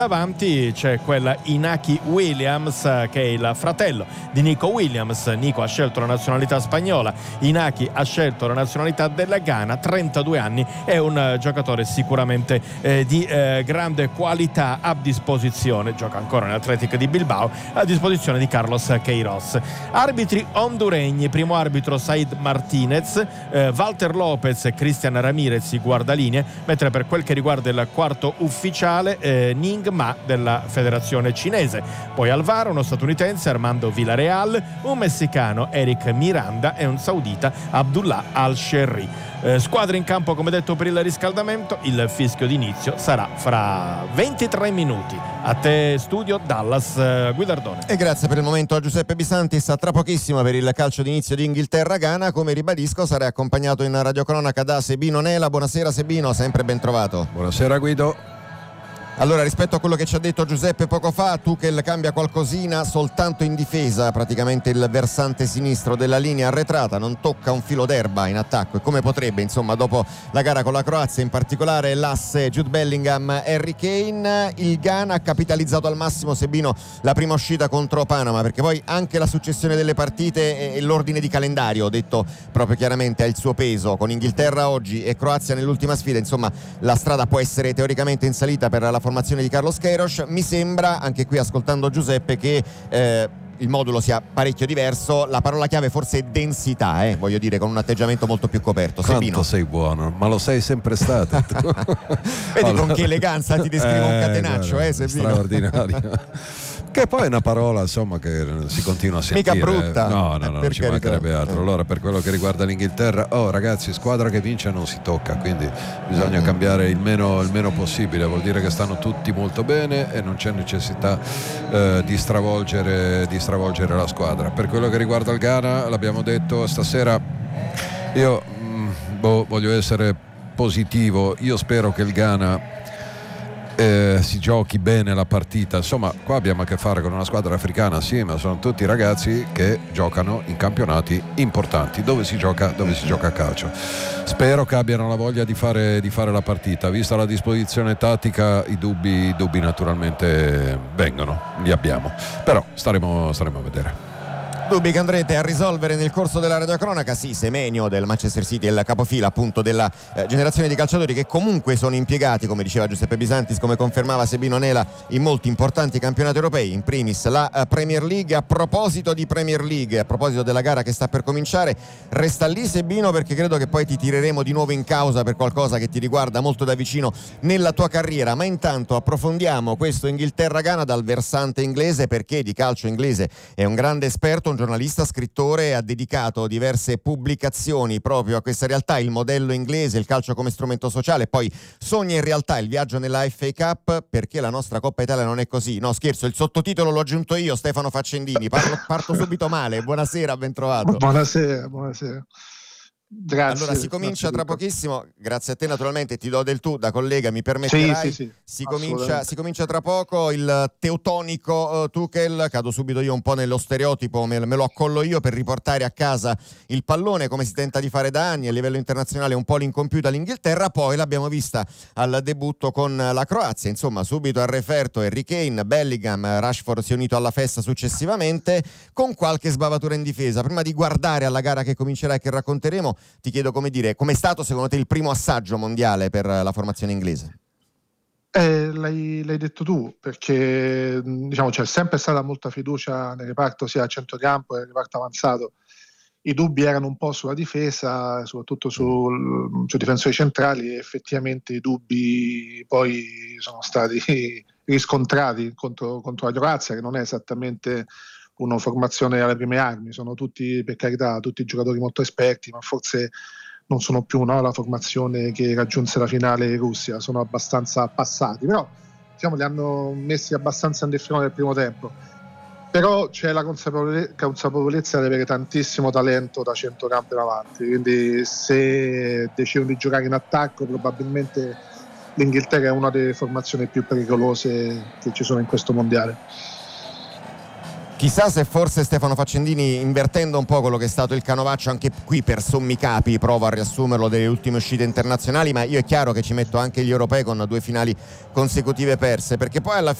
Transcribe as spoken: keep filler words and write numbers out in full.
Avanti c'è quella Inaki Williams, che è il fratello di Nico Williams. Nico ha scelto la nazionalità spagnola, Inaki ha scelto la nazionalità della Ghana. Trentadue anni, è un giocatore sicuramente eh, di eh, grande qualità, a disposizione, gioca ancora nell'Athletic di Bilbao, a disposizione di Carlos Queiroz. Arbitri honduregni: primo arbitro Said Martinez, eh, Walter Lopez e Cristian Ramirez i guardalinee, mentre per quel che riguarda il quarto ufficiale eh, Ning Ma della federazione cinese. Poi al V A R uno statunitense, Armando Villarreal, un messicano, Eric Miranda, e un saudita, Abdullah Al-Sherri. Eh, squadre in campo, come detto, per il riscaldamento. Il fischio d'inizio sarà fra ventitré minuti. A te studio Dallas, eh, Guidardone. E grazie per il momento a Giuseppe Bisantis. A tra pochissimo per il calcio d'inizio di Inghilterra-Ghana. Come ribadisco, sarei accompagnato in radiocronaca da Sebino Nela. Buonasera Sebino, sempre ben trovato. Buonasera Guido. Allora, rispetto a quello che ci ha detto Giuseppe poco fa, Tuchel cambia qualcosina soltanto in difesa, praticamente il versante sinistro della linea arretrata, non tocca un filo d'erba in attacco, e come potrebbe, insomma, dopo la gara con la Croazia, in particolare l'asse Jude Bellingham, Harry Kane. Il Ghana ha capitalizzato al massimo, Sebino, la prima uscita contro Panama, perché poi anche la successione delle partite e l'ordine di calendario, detto proprio chiaramente, ha il suo peso. Con Inghilterra oggi e Croazia nell'ultima sfida, insomma, la strada può essere teoricamente in salita per la formazione di Carlos Queiroz. Mi sembra, anche qui ascoltando Giuseppe, che eh, il modulo sia parecchio diverso. La parola chiave forse è densità, eh, voglio dire, con un atteggiamento molto più coperto. Quanto Sebino, sei buono, ma lo sei sempre stato. vedi allora, con che eleganza ti descrivo eh, un catenaccio, guarda, eh, Sebino. straordinario. Che poi è una parola, insomma, che si continua a sentire. Mica brutta. No, no, no, non ci mancherebbe altro. Eh. Allora, per quello che riguarda l'Inghilterra, oh ragazzi, squadra che vince non si tocca, quindi bisogna mm-hmm. cambiare il meno, il meno possibile. Vuol dire che stanno tutti molto bene e non c'è necessità eh, di stravolgere, di stravolgere la squadra. Per quello che riguarda il Ghana, l'abbiamo detto stasera, io mh, boh, voglio essere positivo. Io spero che il Ghana Eh, si giochi bene la partita. Insomma, qua abbiamo a che fare con una squadra africana, sì, ma sono tutti ragazzi che giocano in campionati importanti dove si gioca, dove si gioca a calcio. Spero che abbiano la voglia di fare, di fare la partita. Vista la disposizione tattica, i dubbi, i dubbi naturalmente vengono, li abbiamo, però staremo, staremo a vedere. Dubbi che andrete a risolvere nel corso della radiocronaca. Sì, Semenyo del Manchester City è il capofila appunto della eh, generazione di calciatori che comunque sono impiegati, come diceva Giuseppe Bisantis, come confermava Sebino Nela, in molti importanti campionati europei, in primis la eh, Premier League. A proposito di Premier League, a proposito della gara che sta per cominciare, resta lì Sebino, perché credo che poi ti tireremo di nuovo in causa per qualcosa che ti riguarda molto da vicino nella tua carriera. Ma intanto approfondiamo questo Inghilterra-Ghana dal versante inglese, perché di calcio inglese è un grande esperto, un giornalista, scrittore, ha dedicato diverse pubblicazioni proprio a questa realtà, il modello inglese, il calcio come strumento sociale. Poi sogna in realtà il viaggio nella F A Cup, perché la nostra Coppa Italia non è così. No, scherzo, il sottotitolo l'ho aggiunto io, Stefano Faccendini. Parlo, parto subito male. Buonasera, ben trovato. Buonasera, buonasera. Grazie. Allora si comincia tra pochissimo, grazie a te naturalmente, ti do del tu da collega, mi permetterai. Sì, sì, sì, si, comincia, si comincia tra poco il teutonico uh, Tuchel, cado subito io un po' nello stereotipo, me, me lo accollo io per riportare a casa il pallone come si tenta di fare da anni a livello internazionale, un po' l'incompiuta l'Inghilterra. Poi l'abbiamo vista al debutto con la Croazia, insomma subito al referto Harry Kane, Bellingham, Rashford si è unito alla festa successivamente, con qualche sbavatura in difesa. Prima di guardare alla gara che comincerà e che racconteremo, ti chiedo, come dire, com'è stato secondo te il primo assaggio mondiale per la formazione inglese? Eh, l'hai, l'hai detto tu, perché diciamo c'è sempre stata molta fiducia nel reparto sia a centrocampo che nel reparto avanzato. I dubbi erano un po' sulla difesa, soprattutto sul, sui difensori centrali, e effettivamente i dubbi poi sono stati riscontrati contro, contro la Croazia, che non è esattamente una formazione alle prime armi, sono tutti, per carità, tutti giocatori molto esperti, ma forse non sono più, no, la formazione che raggiunse la finale in Russia, sono abbastanza passati, però diciamo li hanno messi abbastanza in difficoltà nel primo tempo. Però c'è la consapevole- consapevolezza di avere tantissimo talento da centrocampo in avanti, quindi se decidono di giocare in attacco probabilmente l'Inghilterra è una delle formazioni più pericolose che ci sono in questo mondiale. Chissà se forse Stefano Faccendini, invertendo un po' quello che è stato il canovaccio anche qui per sommi capi, provo a riassumerlo delle ultime uscite internazionali, ma io è chiaro che ci metto anche gli europei con due finali consecutive perse, perché poi alla